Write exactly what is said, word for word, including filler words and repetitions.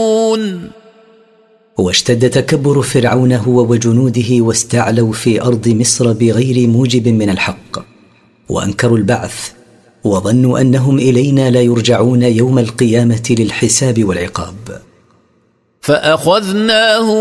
واشتد تكبر فرعون هو وجنوده واستعلوا في أرض مصر بغير موجب من الحق، وأنكروا البعث وظنوا أنهم إلينا لا يرجعون يوم القيامة للحساب والعقاب. فأخذناه